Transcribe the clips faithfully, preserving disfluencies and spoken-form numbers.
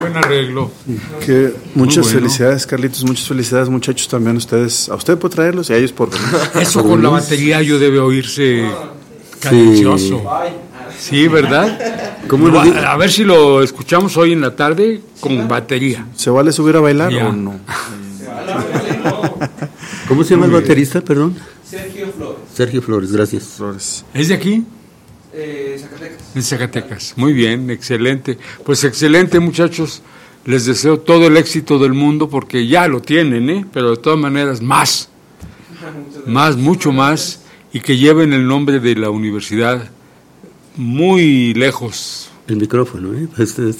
Buen arreglo. Que muchas bueno. felicidades, Carlitos, muchas felicidades, muchachos, también ustedes. A usted por traerlos y a ellos por venir. Eso con la batería yo debe oírse cadencioso. Sí, ¿verdad? ¿Cómo lo digo? A ver si lo escuchamos hoy en la tarde con batería. ¿Se vale subir a bailar Ya. o no? ¿Cómo se llama el baterista, perdón? Sergio Flores. Sergio Flores, gracias. Flores. ¿Es de aquí? Eh, Zacatecas. En Zacatecas. Muy bien, excelente. Pues excelente, muchachos. Les deseo todo el éxito del mundo porque ya lo tienen, ¿eh? Pero de todas maneras, más. Más, mucho más. Y que lleven el nombre de la universidad muy lejos. El micrófono, ¿eh? Ustedes.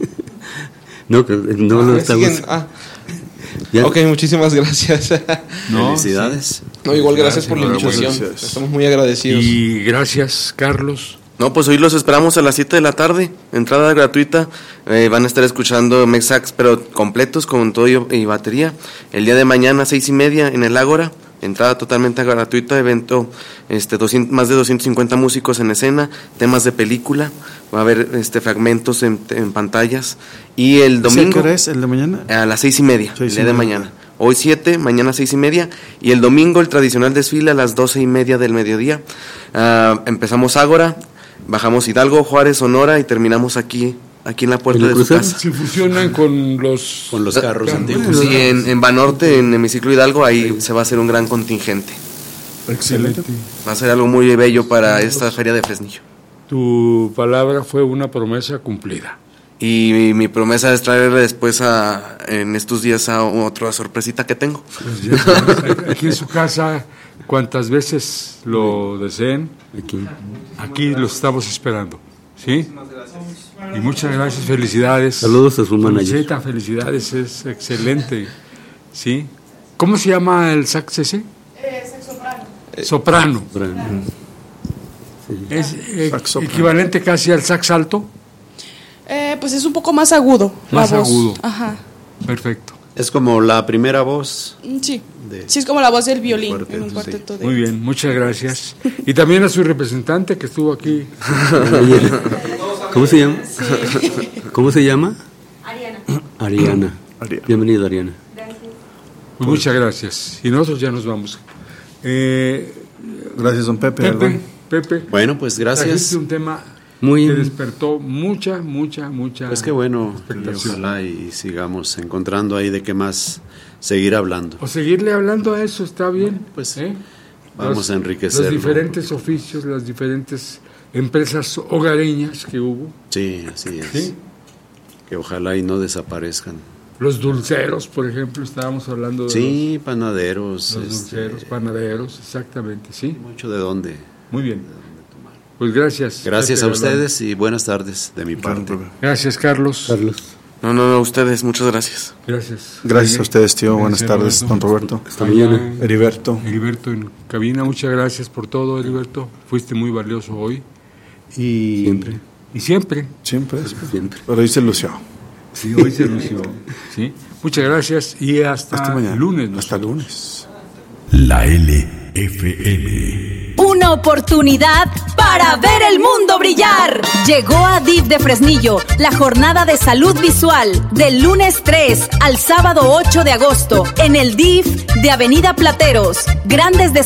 No, que no lo Ah, estamos. siguen- ah. Ya. Ok, muchísimas gracias. ¿No? Felicidades. No, igual gracias por la Gracias, invitación. gracias. Estamos muy agradecidos. Y gracias, Carlos. No, pues hoy los esperamos a las siete de la tarde, entrada gratuita, eh, van a estar escuchando Mexax, pero completos con todo y, y batería. El día de mañana, seis y media, en el Ágora, entrada totalmente gratuita, evento, este, doscientos, más de doscientos cincuenta músicos en escena, temas de película, va a haber este, fragmentos en, en pantallas, y el domingo... ¿Qué hora es el de mañana? A las seis y media, Seis el y día de media. mañana. Hoy siete, mañana seis y media, y el domingo el tradicional desfile a las doce y media del mediodía. Ah, empezamos Ágora, bajamos Hidalgo, Juárez, Sonora y terminamos aquí, aquí en la puerta ¿En el de su crucero? casa. Se fusionan con los... Con los carros antiguos. Sí, en, en Banorte, en Hemiciclo Hidalgo, ahí se va a hacer un gran contingente. Excelente. Va a ser algo muy bello para esta feria de Fresnillo. Tu palabra fue una promesa cumplida. Y mi, mi promesa es traerle después a, en estos días a otra sorpresita que tengo. Pues ya sabes, aquí en su casa, cuantas veces lo deseen, Aquí. aquí los estamos esperando. ¿Sí? Y muchas gracias, felicidades. Saludos a su manager. Felicita, felicidades, es excelente. ¿Sí? ¿Cómo se llama el sax ese? Soprano. Bueno, ¿Es eh, Sax soprano. equivalente casi al sax alto? Eh, pues es un poco más agudo. Más la voz. agudo. Ajá. Perfecto. Es como la primera voz. Mm, Sí. De- Sí, es como la voz del violín cuarteto, en un sí. cuarteto de... Muy bien, muchas gracias. Y también a su representante que estuvo aquí. ¿Cómo se llama? ¿Cómo se llama? Ariana. Ariana. Ariana. Bienvenida, Ariana. Pues muchas gracias. Y nosotros ya nos vamos. Eh, Gracias, don Pepe. Pepe, ¿verdad? Pepe. Bueno, pues gracias. Trajiste un tema Muy- que despertó mucha, mucha, mucha. Pues qué bueno, y expectación. ojalá y sigamos encontrando ahí de qué más seguir hablando. O seguirle hablando a eso, está bien. Pues, ¿eh? vamos Los- a enriquecerlo. Los diferentes oficios, las diferentes empresas hogareñas que hubo. Sí, así es. ¿Sí? Que ojalá y no desaparezcan. Los dulceros, por ejemplo, estábamos hablando de Sí, panaderos. los, los este, dulceros, panaderos, exactamente, sí. mucho de dónde. Muy bien. Pues gracias. Gracias a Pepe Galván. ustedes y buenas tardes de mi parte. Gracias, Carlos. Carlos. No, no, no, ustedes, muchas gracias. Gracias. Gracias a ustedes, tío. Buenas Gracias, tardes, don Roberto. Hasta mañana. Heriberto. Heriberto en cabina, muchas gracias por todo, Heriberto. Fuiste muy valioso hoy. Y Siempre. Y siempre. Siempre. Siempre. Pero hoy se lució. Sí, hoy se lució. ¿Sí? Muchas gracias y hasta, Hasta mañana. el lunes. ¿no? Hasta el lunes. La L F M. Una oportunidad para ver el mundo brillar. Llegó a D I F de Fresnillo la jornada de salud visual del lunes tres al sábado ocho de agosto en el D I F de Avenida Plateros. Grandes descuentos.